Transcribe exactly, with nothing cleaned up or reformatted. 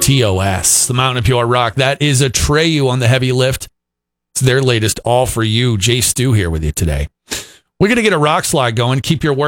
T O S, the Mountain of Pure Rock. That is Atreyu on the heavy lift. It's their latest All For You. Jay Stu here with you today. We're going to get a rock slide going. Keep your work.